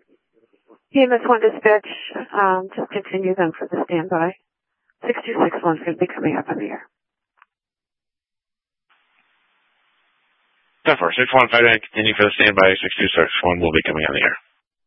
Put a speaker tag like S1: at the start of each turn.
S1: EMS 1 dispatch, just continue them for the standby. 6261 is going to be coming up in the air.
S2: 10-4, 615, continue for the standby. 6261 will be coming on the air.